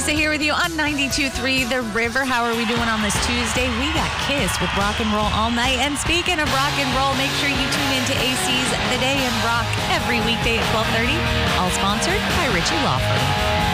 Lisa here with you on 92.3 The River. How are we doing on this Tuesday? We got Kiss with Rock and Roll All Night. And speaking of rock and roll, make sure you tune into AC's The Day in Rock every weekday at 12:30. All sponsored by Ritchie Law Firm.